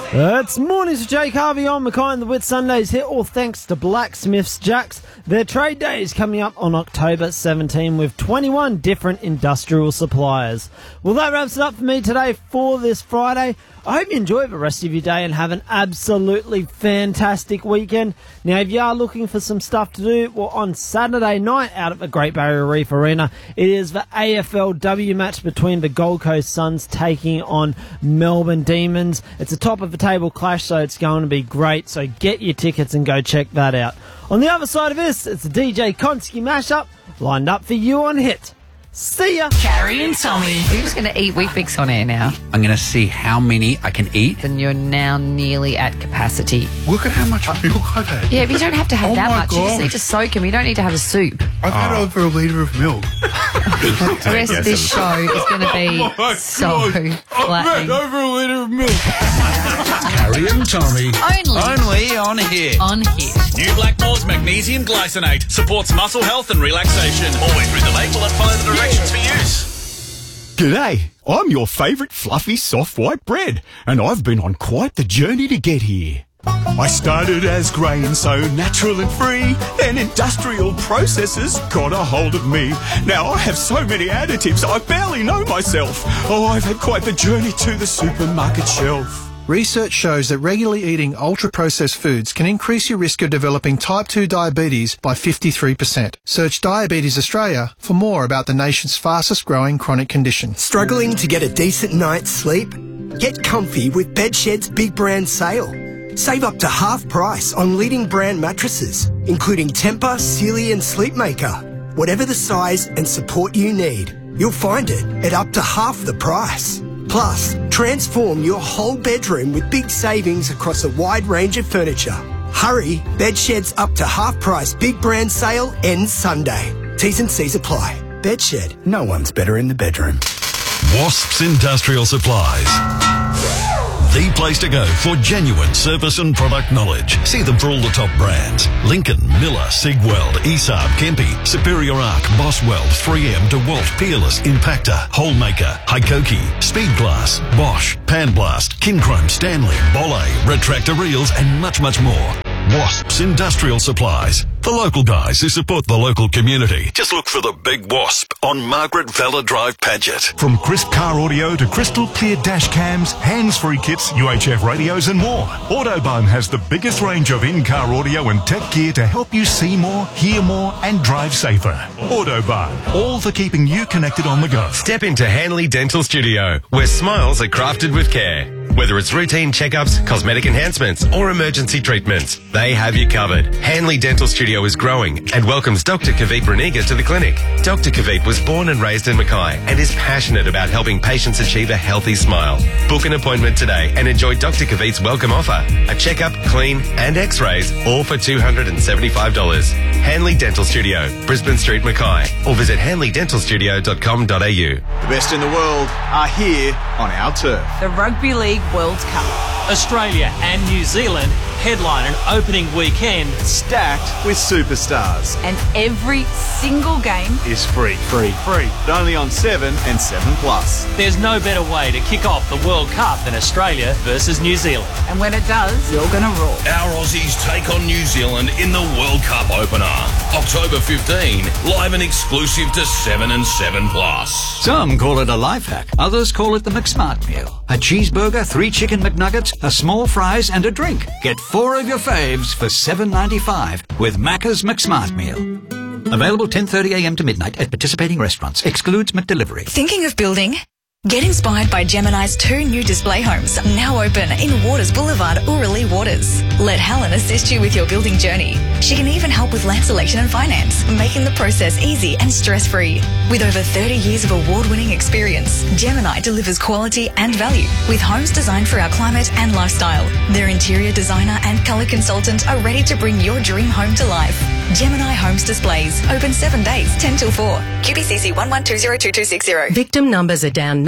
It's Mornings with Jake Harvey on Mackay and the Wit Sundays here, all thanks to Blacksmiths Jacks. Their trade day is coming up on October 17 with 21 different industrial suppliers. Well, that wraps it up for me today for this Friday. I hope you enjoy the rest of your day and have an absolutely fantastic weekend. Now, if you are looking for some stuff to do, well, on Saturday night out at the Great Barrier Reef Arena, it is the AFLW match between the Gold Coast Suns taking on Melbourne Demons. It's a top-of-the-table clash, so it's going to be great. So get your tickets and go check that out. On the other side of this, it's a DJ Konski mashup lined up for you on Hit. See ya! Carrie and Tommy. You're just going to eat Weet-Bix on air now. I'm going to see how many I can eat. And you're now nearly at capacity. Look at how much milk I've had. Yeah, but you don't have to have that much. God. You just need to soak them. You don't need to have a soup. I've had over a litre of milk. The rest of this show is going to be so flattening. I've had over a litre of milk. Carrie and Tommy. Only on here. On Hit. New Blackmores Magnesium Glycinate supports muscle health and relaxation. Always read the label and follow the directions for use. G'day, I'm your favourite fluffy soft white bread, and I've been on quite the journey to get here. I started as grain, so natural and free, then industrial processes got a hold of me. Now I have so many additives, I barely know myself. Oh, I've had quite the journey to the supermarket shelf. Research shows that regularly eating ultra-processed foods can increase your risk of developing type 2 diabetes by 53%. Search Diabetes Australia for more about the nation's fastest-growing chronic condition. Struggling to get a decent night's sleep? Get comfy with Bedshed's Big Brand Sale. Save up to half price on leading brand mattresses, including Tempur, Sealy and Sleepmaker. Whatever the size and support you need, you'll find it at up to half the price. Plus, transform your whole bedroom with big savings across a wide range of furniture. Hurry, Bedshed's up to half price Big Brand Sale ends Sunday. T's and C's apply. Bedshed, no one's better in the bedroom. Wasps Industrial Supplies. The place to go for genuine service and product knowledge. See them for all the top brands. Lincoln, Miller, Sigweld, ESAB, Kempe, Superior Arc, Boswell, 3M, DeWalt, Peerless, Impactor, Holemaker, Hikoki, Speedglass, Bosch, Panblast, Kinchrome, Stanley, Bolle, Retractor Reels and much, much more. Wasps Industrial Supplies. The local guys who support the local community. Just look for the Big Wasp on Margaret Vella Drive, Paget. From crisp car audio to crystal clear dash cams, hands-free kits, UHF radios and more, Autobahn has the biggest range of in-car audio and tech gear to help you see more, hear more and drive safer. Autobahn, all for keeping you connected on the go. Step into Hanley Dental Studio, where smiles are crafted with care. Whether it's routine checkups, cosmetic enhancements or emergency treatments, they have you covered. Hanley Dental Studio is growing and welcomes Dr. Kavit Reniga to the clinic. Dr. Kavit was born and raised in Mackay and is passionate about helping patients achieve a healthy smile. Book an appointment today and enjoy Dr. Kavit's welcome offer. A checkup, clean and x-rays, all for $275. Hanley Dental Studio, Brisbane Street, Mackay, or visit hanleydentalstudio.com.au. The best in the world are here on our turf. The Rugby League World Cup. Australia and New Zealand headline an opening weekend stacked with superstars. And every single game is free. But only on 7 and 7 Plus. There's no better way to kick off the World Cup than Australia versus New Zealand. And when it does, you're going to roar. Our Aussies take on New Zealand in the World Cup opener. October 15, live and exclusive to 7 and 7 Plus. Some call it a life hack. Others call it the McSmart meal. A cheeseburger, 3 chicken McNuggets, a small fries and a drink. Get 4 of your faves for $7.95 with Macca's McSmart meal. Available 10:30 a.m. to midnight at participating restaurants. Excludes McDelivery. Thinking of building? Get inspired by Gemini's 2 new display homes, now open in Waters Boulevard, Oorali Waters. Let Helen assist you with your building journey. She can even help with land selection and finance, making the process easy and stress-free. With over 30 years of award-winning experience, Gemini delivers quality and value with homes designed for our climate and lifestyle. Their interior designer and colour consultant are ready to bring your dream home to life. Gemini Homes Displays, open 7 days, 10 till 4. QBCC 11202260. Victim numbers are down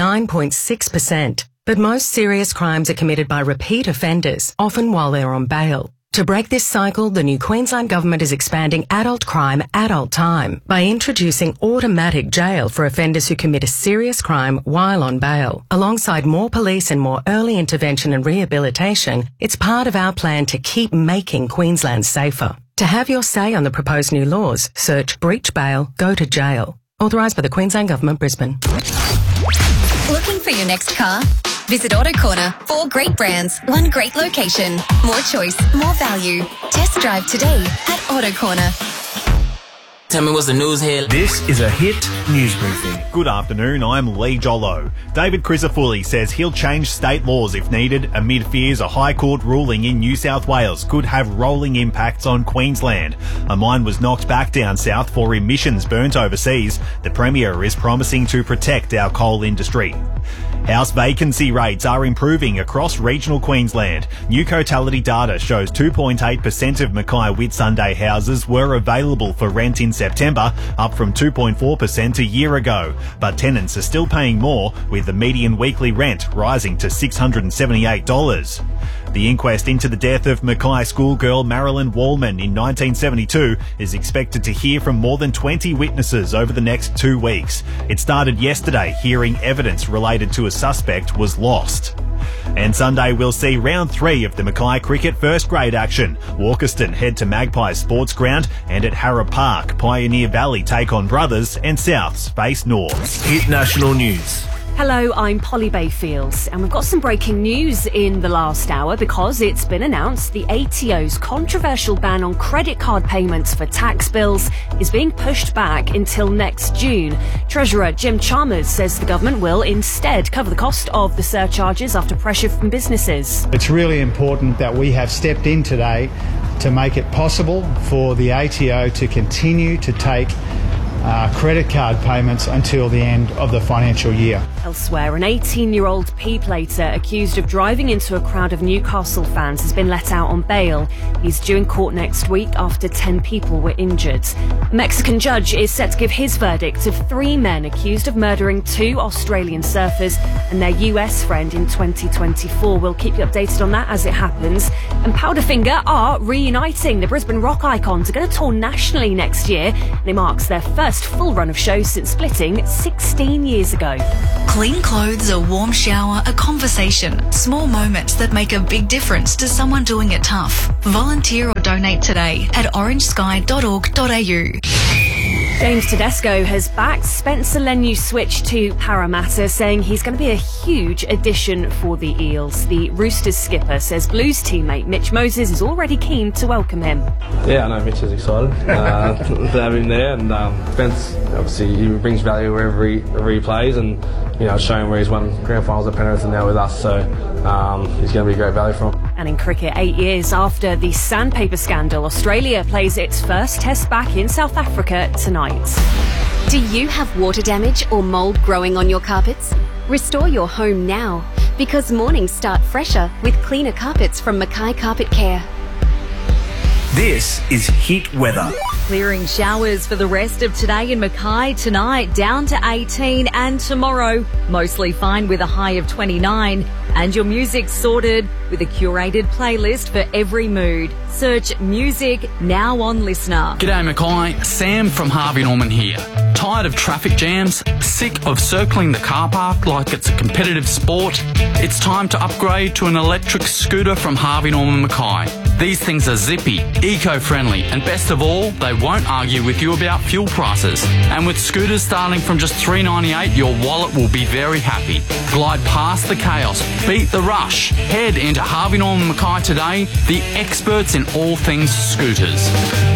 9.6%, but most serious crimes are committed by repeat offenders, often while they're on bail. To break this cycle, the new Queensland Government is expanding adult crime, adult time by introducing automatic jail for offenders who commit a serious crime while on bail. Alongside more police and more early intervention and rehabilitation, it's part of our plan to keep making Queensland safer. To have your say on the proposed new laws, search breach bail, go to jail. Authorised by the Queensland Government, Brisbane. Looking for your next car? Visit Auto Corner. 4 great brands, 1 great location. More choice, more value. Test drive today at Auto Corner. Tell me what's the news here. This is a Hit News Briefing. Good afternoon, I'm Lee Jollo. David Crisafulli says he'll change state laws if needed amid fears a High Court ruling in New South Wales could have rolling impacts on Queensland. A mine was knocked back down south for emissions burnt overseas. The Premier is promising to protect our coal industry. House vacancy rates are improving across regional Queensland. New Cotality data shows 2.8% of Mackay Whitsunday houses were available for rent in September, up from 2.4% a year ago. But tenants are still paying more, with the median weekly rent rising to $678. The inquest into the death of Mackay schoolgirl Marilyn Wallman in 1972 is expected to hear from more than 20 witnesses over the next 2 weeks. It started yesterday, hearing evidence related to a suspect was lost. And Sunday we'll see round 3 of the Mackay cricket first grade action. Walkerston head to Magpies Sports Ground, and at Harrow Park, Pioneer Valley take on Brothers and Souths face Norths. Hit National News. Hello, I'm Polly Bayfields, and we've got some breaking news in the last hour because it's been announced the ATO's controversial ban on credit card payments for tax bills is being pushed back until next June. Treasurer Jim Chalmers says the government will instead cover the cost of the surcharges after pressure from businesses. It's really important that we have stepped in today to make it possible for the ATO to continue to take credit card payments until the end of the financial year. Elsewhere, an 18-year-old P-plater accused of driving into a crowd of Newcastle fans has been let out on bail. He's due in court next week after 10 people were injured. A Mexican judge is set to give his verdict of 3 men accused of murdering 2 Australian surfers and their US friend in 2024. We'll keep you updated on that as it happens. And Powderfinger are reuniting. The Brisbane rock icons are going to tour nationally next year, and it marks their first full run of shows since splitting 16 years ago. Clean clothes, a warm shower, a conversation. Small moments that make a big difference to someone doing it tough. Volunteer or donate today at orangesky.org.au. James Tedesco has backed Spencer Lenu's switch to Parramatta, saying he's going to be a huge addition for the Eels. The Roosters skipper says Blues teammate Mitch Moses is already keen to welcome him. Yeah, I know Mitch is excited to have him there, and Spence, obviously, he brings value wherever he plays, and showing where he's won grand finals at Penrith and now with us, so he's going to be a great value for him. And in cricket, 8 years after the sandpaper scandal, Australia plays its first test back in South Africa tonight. Do you have water damage or mould growing on your carpets? Restore your home now, because mornings start fresher with cleaner carpets from Mackay Carpet Care. This is Hit Weather. Clearing showers for the rest of today in Mackay, tonight down to 18, and tomorrow mostly fine with a high of 29. And your music sorted with a curated playlist for every mood. Search music now on Listener. G'day Mackay, Sam from Harvey Norman here. Tired of traffic jams? Sick of circling the car park like it's a competitive sport? It's time to upgrade to an electric scooter from Harvey Norman Mackay. These things are zippy, eco-friendly, and best of all, they won't argue with you about fuel prices. And with scooters starting from just $3.98, your wallet will be very happy. Glide past the chaos, beat the rush. Head into Harvey Norman Mackay today, the experts in all things scooters.